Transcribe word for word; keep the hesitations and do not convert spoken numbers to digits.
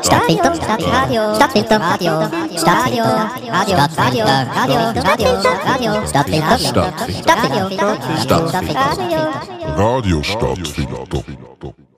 Stadtfilter, Stadtradio, Stadtfilter, Radio, Stadtfilter, Radio, Radio, Radio, Stadtfilter, Radio, Stadtfilter, Stadtfilter, Stadtfilter, Radio Stadtfilter.